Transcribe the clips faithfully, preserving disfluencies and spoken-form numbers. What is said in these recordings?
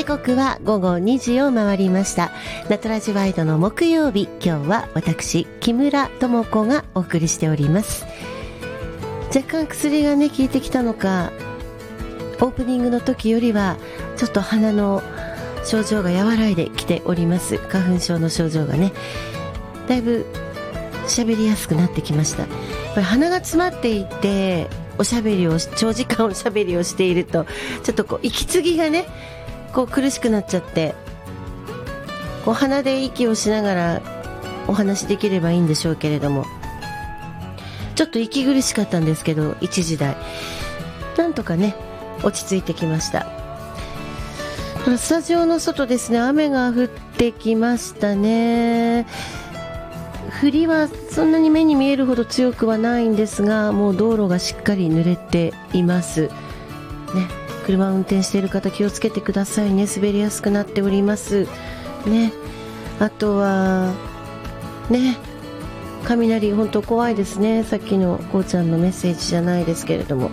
時刻は午後にじを回りました。ナトラジワイドの木曜日、今日は私木村智子がお送りしております。若干薬がね効いてきたのか、オープニングの時よりはちょっと鼻の症状が和らいできております。花粉症の症状がねだいぶ喋りやすくなってきました。これ鼻が詰まっていておしゃべりを長時間おしゃべりをしているとちょっとこう息継ぎがねこう苦しくなっちゃって、こう鼻で息をしながらお話できればいいんでしょうけれども、ちょっと息苦しかったんですけど一時代なんとかね落ち着いてきました。スタジオの外ですね、雨が降ってきましたね。降りはそんなに目に見えるほど強くはないんですが、もう道路がしっかり濡れていますね。車を運転している方気をつけてくださいね。滑りやすくなっておりますね。あとはね雷本当怖いですね。さっきのこうちゃんのメッセージじゃないですけれども、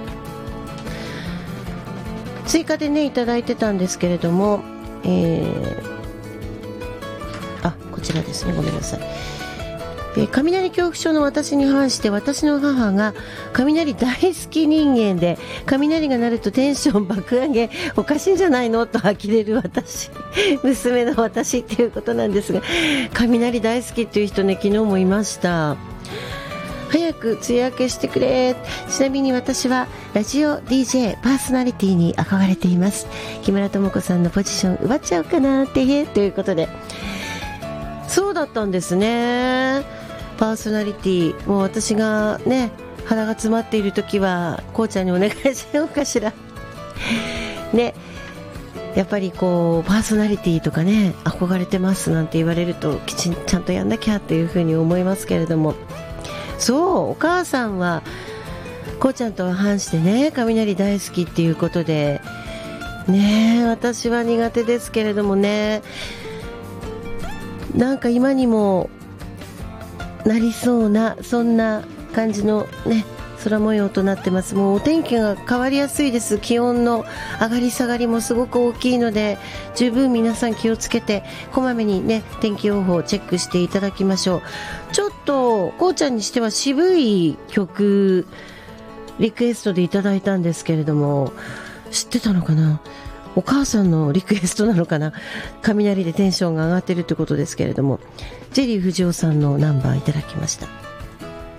追加でねいただいてたんですけれども、えー、あこちらですね、ごめんなさい。えー、雷恐怖症の私に反して、私の母が雷大好き人間で、雷が鳴るとテンション爆上げ、おかしいんじゃないのと呆れる私娘の私っていうことなんですが、雷大好きっていう人ね昨日もいました。早く梅雨明けしてくれ。ちなみに私はラジオ ディージェー パーソナリティに憧れています。木村智子さんのポジション奪っちゃおうかなってへということで、そうだったんですね。パーソナリティ、もう私がね鼻が詰まっている時はこうちゃんにお願いしようかしらね。やっぱりこうパーソナリティとかね憧れてますなんて言われるときちんちゃんとやんなきゃっていうふうに思いますけれども、そうお母さんはこうちゃんとは反してね雷大好きっていうことでね、私は苦手ですけれどもね、なんか今にもなりそうなそんな感じのね空模様となってます。もうお天気が変わりやすいです。気温の上がり下がりもすごく大きいので、十分皆さん気をつけてこまめにね天気予報をチェックしていただきましょう。ちょっとこうちゃんにしては渋い曲リクエストでいただいたんですけれども、知ってたのかな、お母さんのリクエストなのかな。雷でテンションが上がってるってことですけれども、ジェリー藤尾さんのナンバーいただきました。